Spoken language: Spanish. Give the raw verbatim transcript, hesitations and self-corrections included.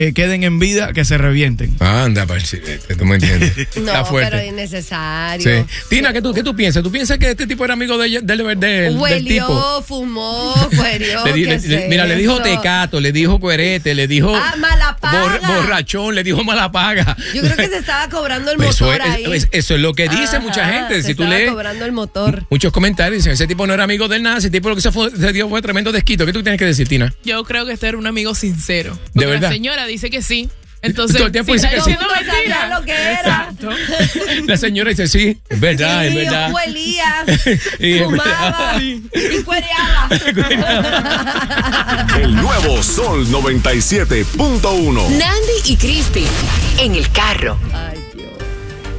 eh, queden en vida que se revienten. Anda, tú me entiendes. No, pero es innecesario. Sí. Tina, ¿qué tú, ¿qué tú piensas? ¿Tú piensas que este tipo era amigo de, de, de, de, del, Huelió, del tipo? fumó, cuerió, le, le, le, Mira, le dijo tecato, le dijo cuerete, le dijo ah, mala paga. Bor, borrachón, le dijo mala paga. Yo creo que se estaba cobrando el eso motor es, ahí. Es, eso es lo que dice Ajá, mucha gente. Se si tú estaba lees cobrando el motor. Muchos comentarios dicen, ese tipo no era amigo de nada, ese tipo lo que se, fue, se dio fue tremendo desquito. ¿Qué tú tienes que decir, Tina? Yo creo que este era un amigo sincero. ¿De verdad? La señora dice que sí. Entonces, todo el tiempo sí, dice que sí. Todo el mundo sabía lo que era. Exacto. La señora dice, sí, es verdad, Sí, es verdad. huelía, Y es fumaba verdad. y cuereaba. El nuevo Sol noventa y siete punto uno. Nandy y Cristi en el carro. Ay.